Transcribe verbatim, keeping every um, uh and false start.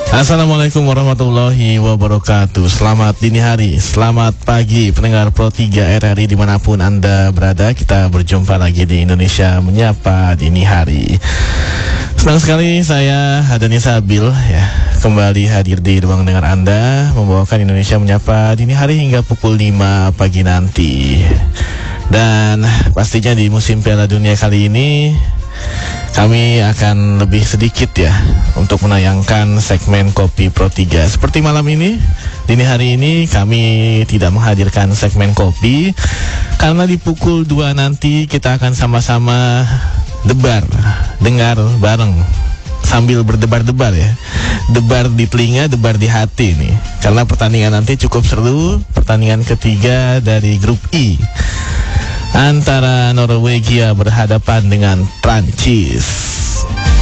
Assalamualaikum warahmatullahi wabarakatuh. Selamat dini hari, selamat pagi pendengar Pro tiga R R I dimanapun Anda berada. Kita berjumpa lagi di Indonesia Menyapa Dini Hari. Senang sekali saya Hadani Sabil ya, kembali hadir di ruang dengar Anda, membawakan Indonesia Menyapa Dini Hari hingga pukul lima pagi nanti. Dan pastinya di musim Piala Dunia kali ini kami akan lebih sedikit ya untuk menayangkan segmen Kopi Pro tiga. Seperti malam ini, dini hari ini kami tidak menghadirkan segmen kopi karena di pukul dua nanti kita akan sama-sama debar, dengar bareng sambil berdebar-debar ya. Debar di telinga, debar di hati nih. Karena pertandingan nanti cukup seru, pertandingan ketiga dari grup I antara Norwegia berhadapan dengan Prancis.